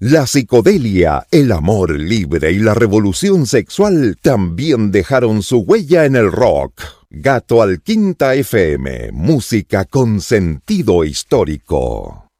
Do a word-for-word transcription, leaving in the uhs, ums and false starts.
La psicodelia, el amor libre y la revolución sexual también dejaron su huella en el rock. Gato al Quinta F M, música con sentido histórico.